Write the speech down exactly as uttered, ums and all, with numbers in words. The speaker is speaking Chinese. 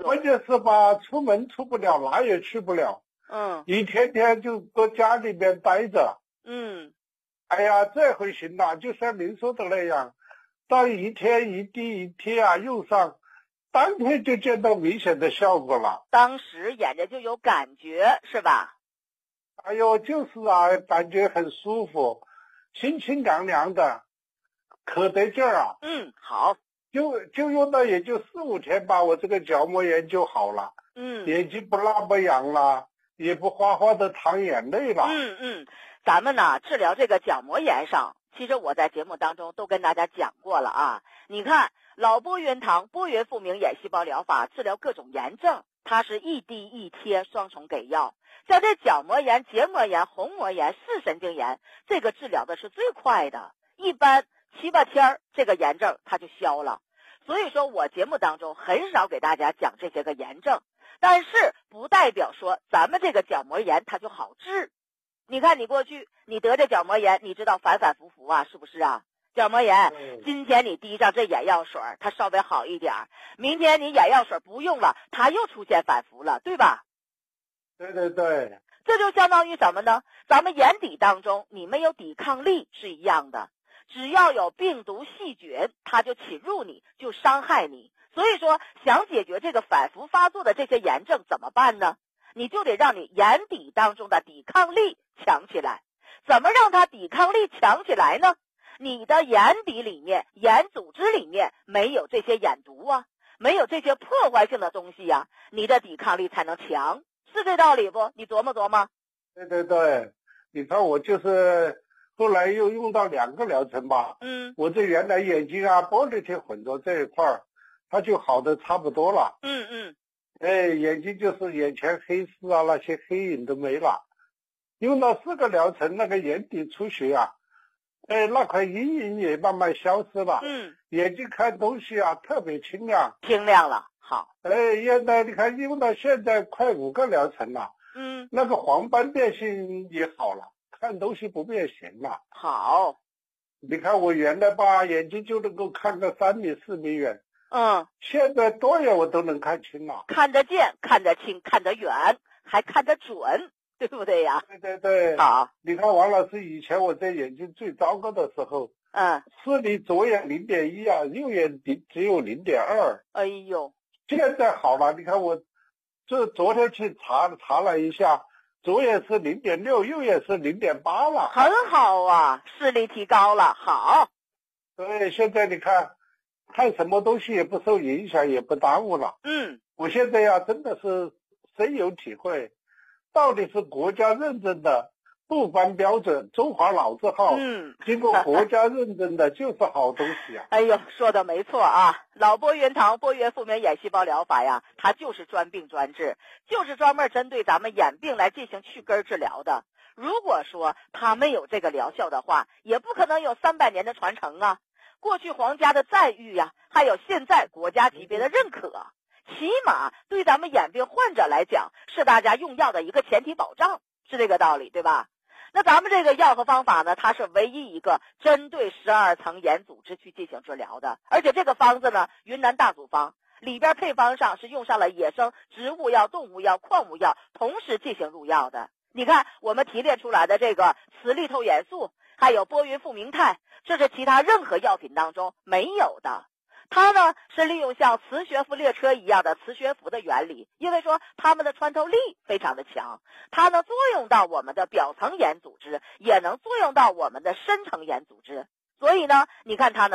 关键是吧，出门出不了，哪也去不了。 嗯， 一天天就搁家里面待着。 嗯， 哎呀，这回行了，就像您说的那样，当一天一地一贴啊用上，当天就见到明显的效果了。 当时眼睛就有感觉，是吧？ 哎呦，就是啊，感觉很舒服，清清凉凉的，可得劲儿啊。 嗯，好。 就就用到也就四五天吧，我这个角膜炎就好了。 嗯， 眼睛不那么痒了，也不哗哗的淌眼泪了。 嗯嗯，咱们呢治疗这个角膜炎上，其实我在节目当中都跟大家讲过了啊。你看老波原堂波原复明眼细胞疗法治疗各种炎症，它是一滴一贴双重给药。像这角膜炎、结膜炎、虹膜炎、视神经炎，这个治疗的是最快的，一般七八天这个炎症它就消了。所以说我节目当中很少给大家讲这些个炎症，但是不代表说咱们这个角膜炎它就好治。你看你过去你得这角膜炎，你知道反反复复啊，是不是啊？角膜炎，今天你滴上这眼药水它稍微好一点，明天你眼药水不用了，它又出现反复了，对吧？ 对对对， 这就相当于什么呢？咱们眼底当中你没有抵抗力是一样的，只要有病毒细菌，它就侵入你，就伤害你。所以说想解决这个反复发作的这些炎症怎么办呢？你就得让你眼底当中的抵抗力强起来。怎么让它抵抗力强起来呢？你的眼底里面眼组织里面没有这些眼毒啊，没有这些破坏性的东西啊，你的抵抗力才能强，是这道理不？你琢磨琢磨。 对对对，你看我就是后来又用到两个疗程吧。 嗯， 我这原来眼睛啊玻璃体混浊这一块儿，它就好的差不多了。 嗯嗯， 哎，眼睛就是眼前黑丝啊那些黑影都没了。用到四个疗程，那个眼底出血啊，哎，那块阴影也慢慢消失了。 嗯， 眼睛看东西啊特别清亮。 清亮了，好。 哎，现在你看用到现在快五个疗程了。 嗯， 那个黄斑变性也好了，看东西不变形了。 好。 你看我原来吧眼睛就能够看个三米四米远， 嗯， 现在多远我都能看清了。 看得见，看得清，看得远，还看得准，对不对呀？ 对对对， 好。 你看王老师以前我这眼睛最糟糕的时候， 嗯， 视力左眼零点一啊，右眼只有零点二。 哎呦， 现在好了，你看我这昨天去查查了一下，左眼是零点六，右眼是零点八了。 很好啊，视力提高了，好。 对，现在你看看什么东西也不受影响，也不耽误了。 嗯， 我现在呀真的是深有体会，到底是国家认证的不颁标准中华老字号， 嗯， 经过国家认证的就是好东西啊。 哎呦，说的没错啊，老波原堂波原复明眼细胞疗法呀，它就是专病专治，就是专门针对咱们眼病来进行去根治疗的。如果说它没有这个疗效的话，也不可能有三百年的传承啊。过去皇家的赞誉呀，还有现在国家级别的认可，起码对咱们眼病患者来讲，是大家用药的一个前提保障，是这个道理，对吧？那咱们这个药和方法呢，它是唯一一个针对十二层眼组织去进行治疗的，而且这个方子呢，云南大组方里边配方上是用上了野生植物药、动物药、矿物药同时进行入药的。你看我们提炼出来的这个磁力透眼素，还有波云复明肽，这是其他任何药品当中没有的。它呢是利用像磁悬浮列车一样的磁悬浮的原理，因为说它们的穿透力非常的强，它能作用到我们的表层眼组织，也能作用到我们的深层眼组织，所以呢你看它呢